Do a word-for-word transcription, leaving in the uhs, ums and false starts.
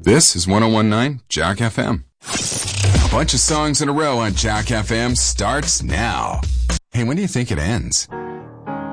This is one oh one point nine Jack F M. A bunch of songs in a row on Jack F M starts now. Hey, when do you think it ends?